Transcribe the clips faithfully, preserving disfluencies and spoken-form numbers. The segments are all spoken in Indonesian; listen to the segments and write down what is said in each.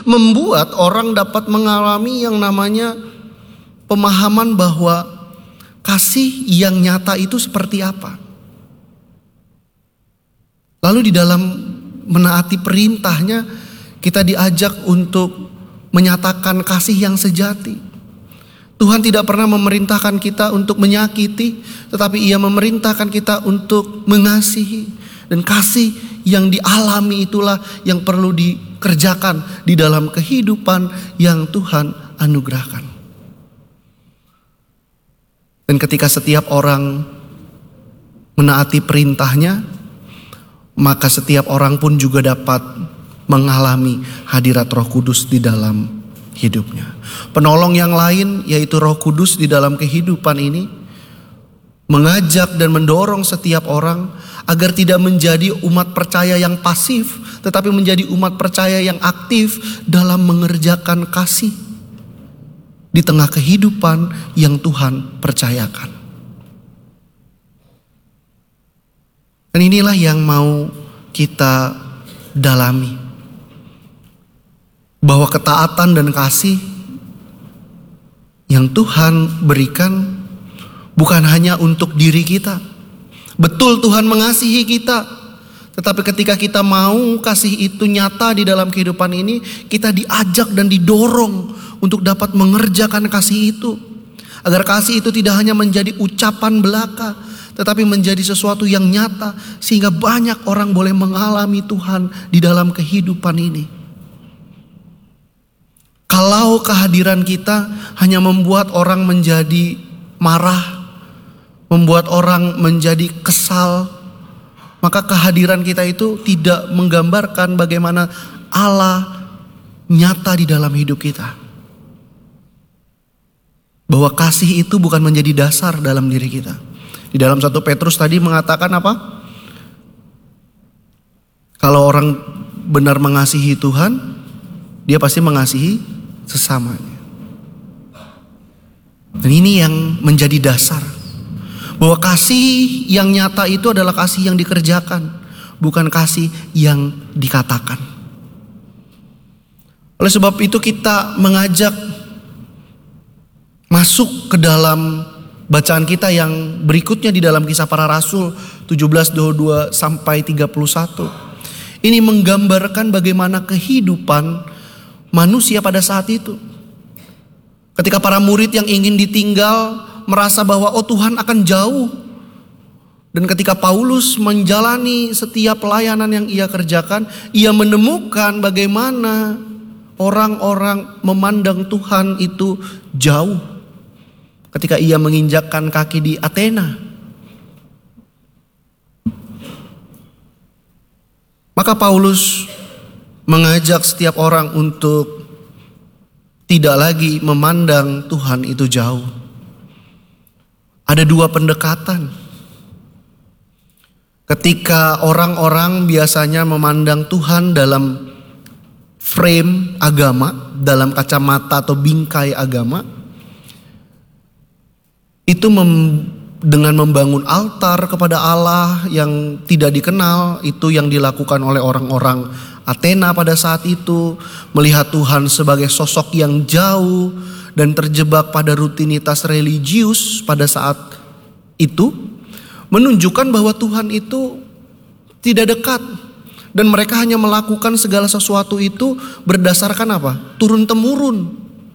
membuat orang dapat mengalami yang namanya pemahaman bahwa kasih yang nyata itu seperti apa. Lalu di dalam menaati perintahnya, kita diajak untuk menyatakan kasih yang sejati. Tuhan tidak pernah memerintahkan kita untuk menyakiti, tetapi Ia memerintahkan kita untuk mengasihi. Dan kasih yang dialami itulah yang perlu dikerjakan di dalam kehidupan yang Tuhan anugerahkan. Dan ketika setiap orang menaati perintahnya, maka setiap orang pun juga dapat mengalami hadirat Roh Kudus di dalam hidupnya. Penolong yang lain yaitu Roh Kudus di dalam kehidupan ini mengajak dan mendorong setiap orang agar tidak menjadi umat percaya yang pasif, tetapi menjadi umat percaya yang aktif dalam mengerjakan kasih di tengah kehidupan yang Tuhan percayakan. Dan inilah yang mau kita dalami, bahwa ketaatan dan kasih yang Tuhan berikan bukan hanya untuk diri kita. Betul Tuhan mengasihi kita, tetapi ketika kita mau kasih itu nyata di dalam kehidupan ini, kita diajak dan didorong untuk dapat mengerjakan kasih itu. Agar kasih itu tidak hanya menjadi ucapan belaka, tetapi menjadi sesuatu yang nyata, sehingga banyak orang boleh mengalami Tuhan di dalam kehidupan ini. Kalau kehadiran kita hanya membuat orang menjadi marah, membuat orang menjadi kesal, maka kehadiran kita itu tidak menggambarkan bagaimana Allah nyata di dalam hidup kita. Bahwa kasih itu bukan menjadi dasar dalam diri kita. Di dalam satu Petrus tadi mengatakan apa? Kalau orang benar mengasihi Tuhan, dia pasti mengasihi sesamanya. Dan ini yang menjadi dasar, bahwa kasih yang nyata itu adalah kasih yang dikerjakan, bukan kasih yang dikatakan. Oleh sebab itu kita mengajak masuk ke dalam bacaan kita yang berikutnya di dalam Kisah Para Rasul tujuh belas dua puluh dua sampai tiga puluh satu. Ini menggambarkan bagaimana kehidupan manusia pada saat itu. Ketika para murid yang ingin ditinggal merasa bahwa oh Tuhan akan jauh. Dan ketika Paulus menjalani setiap pelayanan yang ia kerjakan, ia menemukan bagaimana orang-orang memandang Tuhan itu jauh. Ketika ia menginjakkan kaki di Athena, maka Paulus mengajak setiap orang untuk tidak lagi memandang Tuhan itu jauh. Ada dua pendekatan. Ketika orang-orang biasanya memandang Tuhan dalam frame agama, dalam kacamata atau bingkai agama, itu mem, dengan membangun altar kepada Allah yang tidak dikenal, itu yang dilakukan oleh orang-orang Athena pada saat itu, melihat Tuhan sebagai sosok yang jauh dan terjebak pada rutinitas religius pada saat itu, menunjukkan bahwa Tuhan itu tidak dekat. Dan mereka hanya melakukan segala sesuatu itu berdasarkan apa? Turun-temurun.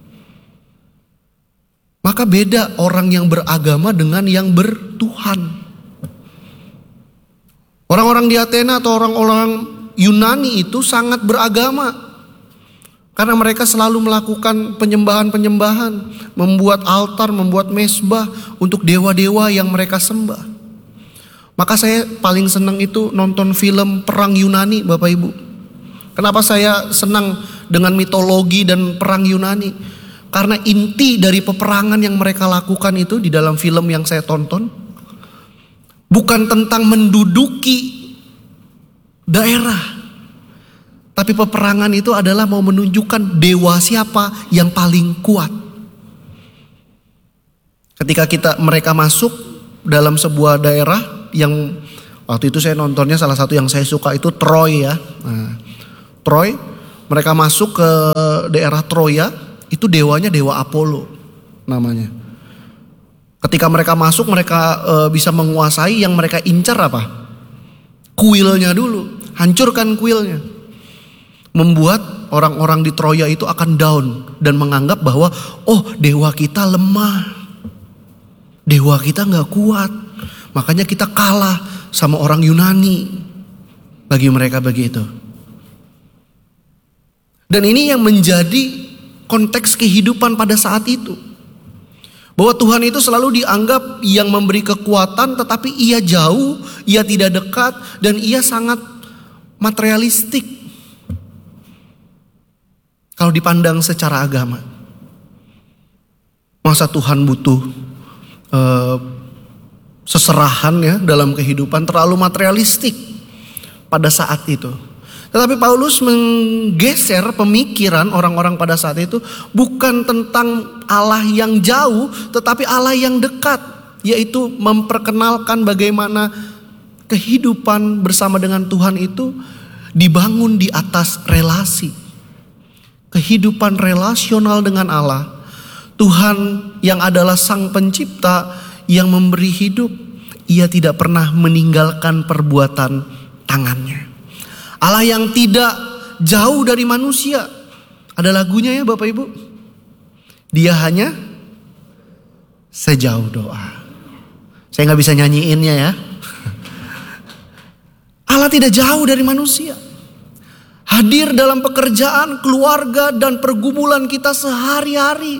Maka beda orang yang beragama dengan yang bertuhan. Orang-orang di Athena atau orang-orang Yunani itu sangat beragama. Karena mereka selalu melakukan penyembahan-penyembahan, membuat altar, membuat mezbah untuk dewa-dewa yang mereka sembah. Maka saya paling senang itu nonton film perang Yunani, Bapak Ibu. Kenapa saya senang dengan mitologi dan perang Yunani? Karena inti dari peperangan yang mereka lakukan itu di dalam film yang saya tonton bukan tentang menduduki daerah, tapi peperangan itu adalah mau menunjukkan dewa siapa yang paling kuat. Ketika kita mereka masuk dalam sebuah daerah yang waktu itu saya nontonnya, salah satu yang saya suka itu Troy ya. Nah, Troy Mereka masuk ke daerah Troya, itu dewanya dewa Apollo namanya. Ketika mereka masuk, mereka e, bisa menguasai. Yang mereka incar apa? Kuilnya dulu, hancurkan kuilnya. Membuat orang-orang di Troya itu akan down dan menganggap bahwa oh, dewa kita lemah, dewa kita gak kuat, makanya kita kalah sama orang Yunani. Bagi mereka begitu. Dan ini yang menjadi konteks kehidupan pada saat itu. Bahwa Tuhan itu selalu dianggap yang memberi kekuatan, tetapi ia jauh, ia tidak dekat, dan ia sangat materialistik. Kalau dipandang secara agama. Masa Tuhan butuh uh, seserahan ya dalam kehidupan, terlalu materialistik pada saat itu. Tetapi Paulus menggeser pemikiran orang-orang pada saat itu, bukan tentang Allah yang jauh, tetapi Allah yang dekat, yaitu memperkenalkan bagaimana kehidupan bersama dengan Tuhan itu dibangun di atas relasi. Kehidupan relasional dengan Allah. Tuhan yang adalah Sang Pencipta yang memberi hidup, ia tidak pernah meninggalkan perbuatan tangannya. Allah yang tidak jauh dari manusia. Ada lagunya ya Bapak Ibu. Dia hanya sejauh doa. Saya gak bisa nyanyiinnya ya. Allah tidak jauh dari manusia. Hadir dalam pekerjaan, keluarga, dan pergumulan kita sehari-hari.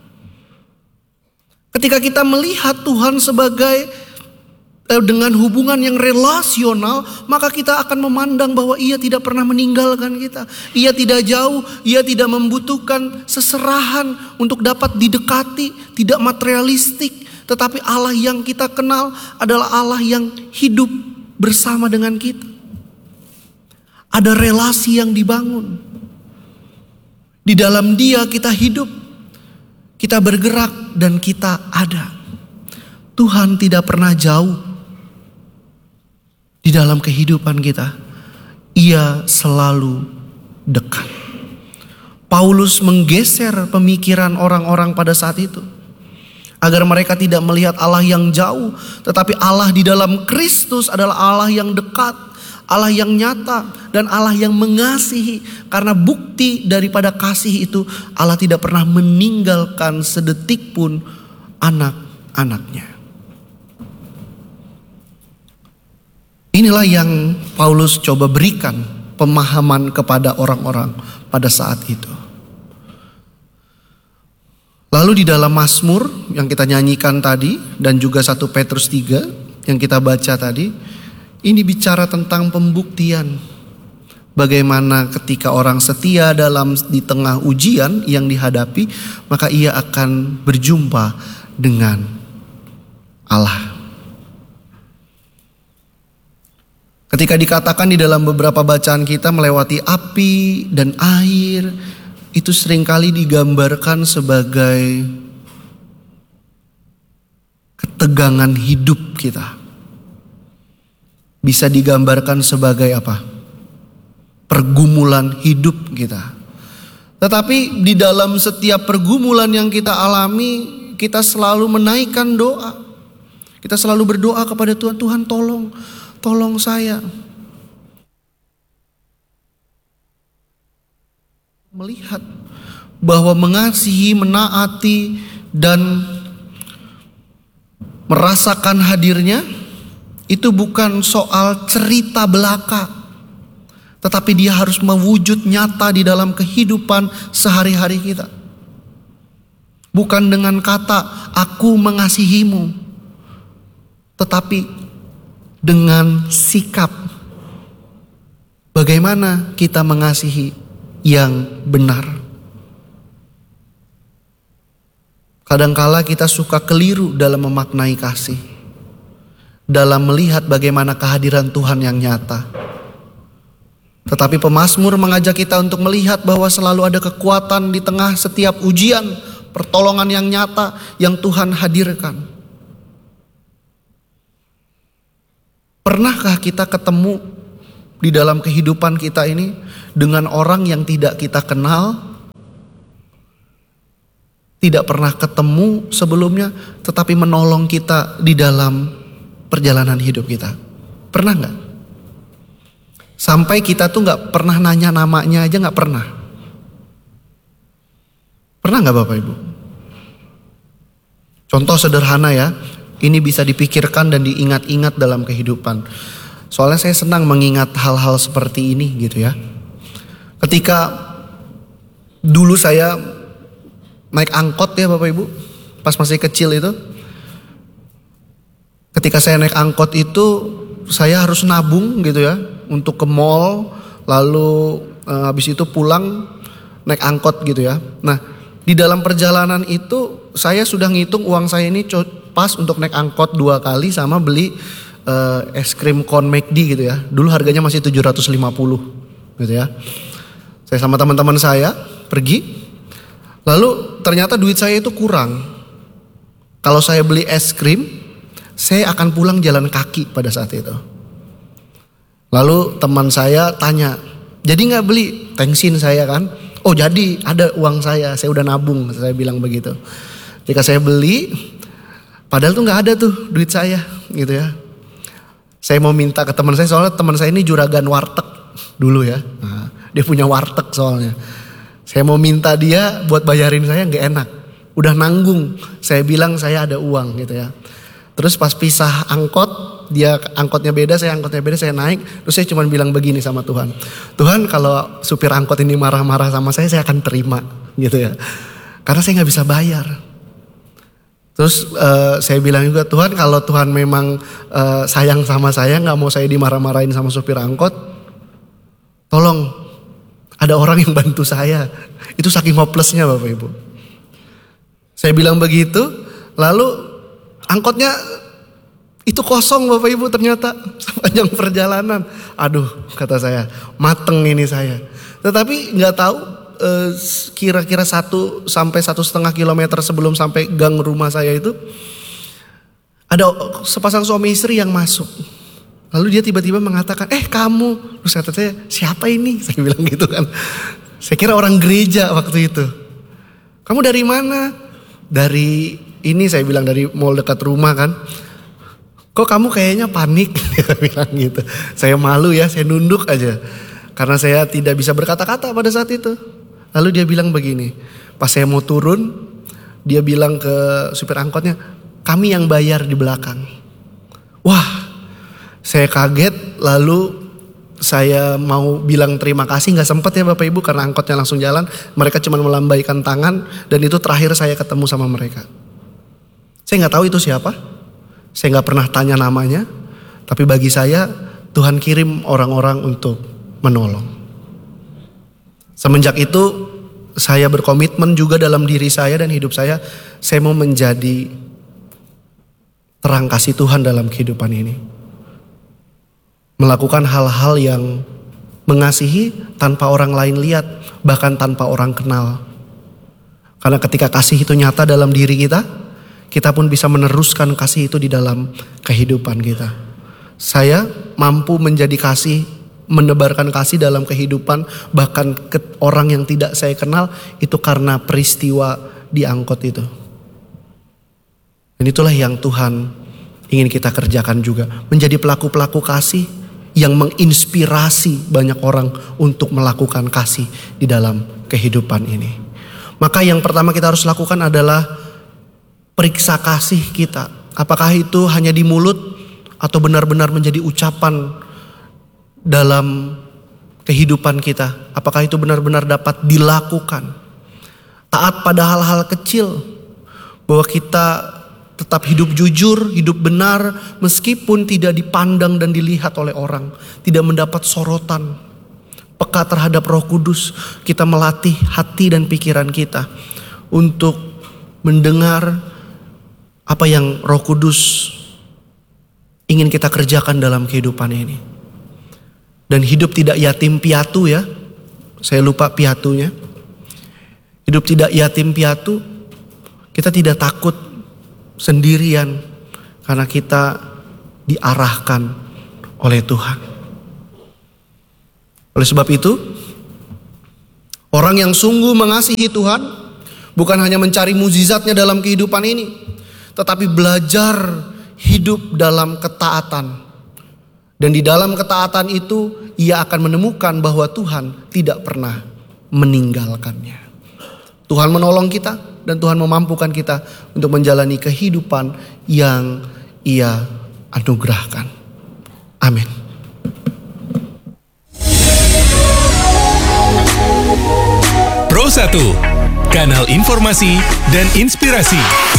Ketika kita melihat Tuhan sebagai dengan hubungan yang relasional, maka kita akan memandang bahwa ia tidak pernah meninggalkan kita. Ia tidak jauh, ia tidak membutuhkan seserahan untuk dapat didekati, tidak materialistik. Tetapi Allah yang kita kenal adalah Allah yang hidup bersama dengan kita. Ada relasi yang dibangun. Di dalam Dia kita hidup, kita bergerak, dan kita ada. Tuhan tidak pernah jauh di dalam kehidupan kita. Ia selalu dekat. Paulus menggeser pemikiran orang-orang pada saat itu, agar mereka tidak melihat Allah yang jauh, tetapi Allah di dalam Kristus adalah Allah yang dekat, Allah yang nyata, dan Allah yang mengasihi. Karena bukti daripada kasih itu, Allah tidak pernah meninggalkan sedetik pun anak-anaknya. Inilah yang Paulus coba berikan pemahaman kepada orang-orang pada saat itu. Lalu di dalam Mazmur yang kita nyanyikan tadi, dan juga satu Petrus tiga yang kita baca tadi, ini bicara tentang pembuktian. Bagaimana ketika orang setia dalam di tengah ujian yang dihadapi, maka ia akan berjumpa dengan Allah. Ketika dikatakan di dalam beberapa bacaan kita melewati api dan air, itu seringkali digambarkan sebagai ketegangan hidup kita. Bisa digambarkan sebagai apa? Pergumulan hidup kita. Tetapi di dalam setiap pergumulan yang kita alami, kita selalu menaikkan doa. Kita selalu berdoa kepada Tuhan, Tuhan tolong. Tolong saya. Melihat bahwa mengasihi, menaati, dan merasakan hadirnya itu bukan soal cerita belaka, tetapi dia harus mewujud nyata di dalam kehidupan sehari-hari kita. Bukan dengan kata aku mengasihimu, tetapi dengan sikap bagaimana kita mengasihi yang benar. Kadangkala kita suka keliru dalam memaknai kasih, dalam melihat bagaimana kehadiran Tuhan yang nyata. Tetapi pemazmur mengajak kita untuk melihat bahwa selalu ada kekuatan di tengah setiap ujian, pertolongan yang nyata yang Tuhan hadirkan. Pernahkah kita ketemu di dalam kehidupan kita ini dengan orang yang tidak kita kenal, tidak pernah ketemu sebelumnya, tetapi menolong kita di dalam perjalanan hidup kita. Pernah gak? Sampai kita tuh gak pernah nanya namanya aja, gak pernah. Pernah gak Bapak Ibu? Contoh sederhana ya, ini bisa dipikirkan dan diingat-ingat dalam kehidupan. Soalnya saya senang mengingat hal-hal seperti ini gitu ya. Ketika dulu saya naik angkot ya Bapak Ibu, pas masih kecil itu. Ketika saya naik angkot itu, saya harus nabung gitu ya, untuk ke mall, lalu eh, habis itu pulang naik angkot gitu ya. Nah, di dalam perjalanan itu saya sudah ngitung uang saya ini pas untuk naik angkot dua kali sama beli eh, es krim kon McD gitu ya. Dulu harganya masih tujuh ratus lima puluh gitu ya. Saya sama teman-teman saya pergi. Lalu ternyata duit saya itu kurang. Kalau saya beli es krim, saya akan pulang jalan kaki pada saat itu. Lalu teman saya tanya, jadi gak beli? Thanksin saya kan. Oh jadi, ada uang saya, saya udah nabung, saya bilang begitu. Jika saya beli, padahal tuh gak ada tuh duit saya gitu ya. Saya mau minta ke teman saya, soalnya teman saya ini juragan warteg dulu ya. Nah, dia punya warteg soalnya. Saya mau minta dia buat bayarin saya gak enak. Udah nanggung, saya bilang saya ada uang gitu ya. Terus pas pisah angkot, dia angkotnya beda, saya angkotnya beda, saya naik. Terus saya cuma bilang begini sama Tuhan. Tuhan kalau supir angkot ini marah-marah sama saya, saya akan terima gitu ya. Karena saya gak bisa bayar. Terus uh, saya bilang juga, Tuhan kalau Tuhan memang uh, sayang sama saya, gak mau saya dimarah-marahin sama supir angkot, tolong ada orang yang bantu saya. Itu saking hopelessnya Bapak Ibu. Saya bilang begitu, lalu angkotnya itu kosong Bapak Ibu ternyata sepanjang perjalanan. Aduh kata saya, mateng ini saya. Tetapi gak tahu eh, kira-kira satu sampai satu setengah kilometer sebelum sampai gang rumah saya itu, ada sepasang suami istri yang masuk. Lalu dia tiba-tiba mengatakan, eh kamu. Terus kata saya, siapa ini? Saya bilang gitu kan. Saya kira orang gereja waktu itu. Kamu dari mana? Dari ini, saya bilang dari mall dekat rumah kan. Kok kamu kayaknya panik? Dia bilang gitu. Saya malu ya, saya nunduk aja. Karena saya tidak bisa berkata-kata pada saat itu. Lalu dia bilang begini. Pas saya mau turun, dia bilang ke supir angkotnya, kami yang bayar di belakang. Wah, saya kaget, lalu saya mau bilang terima kasih, gak sempat ya Bapak Ibu karena angkotnya langsung jalan. Mereka cuma melambaikan tangan dan itu terakhir saya ketemu sama mereka. Saya gak tahu itu siapa, saya gak pernah tanya namanya, tapi bagi saya Tuhan kirim orang-orang untuk menolong. Semenjak itu saya berkomitmen juga dalam diri saya dan hidup saya, saya mau menjadi terang kasih Tuhan dalam kehidupan ini. Melakukan hal-hal yang mengasihi tanpa orang lain lihat, bahkan tanpa orang kenal. Karena ketika kasih itu nyata dalam diri kita, kita pun bisa meneruskan kasih itu di dalam kehidupan kita. Saya mampu menjadi kasih, menebarkan kasih dalam kehidupan, bahkan ke orang yang tidak saya kenal, itu karena peristiwa di angkot itu. Dan itulah yang Tuhan ingin kita kerjakan juga, menjadi pelaku-pelaku kasih yang menginspirasi banyak orang untuk melakukan kasih di dalam kehidupan ini. Maka yang pertama kita harus lakukan adalah periksa kasih kita. Apakah itu hanya di mulut atau benar-benar menjadi ucapan dalam kehidupan kita? Apakah itu benar-benar dapat dilakukan? Taat pada hal-hal kecil, bahwa kita tetap hidup jujur, hidup benar, meskipun tidak dipandang dan dilihat oleh orang, tidak mendapat sorotan. Peka terhadap Roh Kudus, kita melatih hati dan pikiran kita untuk mendengar apa yang Roh Kudus ingin kita kerjakan dalam kehidupan ini. Dan hidup tidak yatim piatu ya, saya lupa piatunya. Hidup tidak yatim piatu, kita tidak takut sendirian karena kita diarahkan oleh Tuhan. Oleh sebab itu, orang yang sungguh mengasihi Tuhan bukan hanya mencari mukjizatnya dalam kehidupan ini, tetapi belajar hidup dalam ketaatan. Dan di dalam ketaatan itu ia akan menemukan bahwa Tuhan tidak pernah meninggalkannya. Tuhan menolong kita dan Tuhan memampukan kita untuk menjalani kehidupan yang Ia anugerahkan. Amin. Pro satu, kanal informasi dan inspirasi.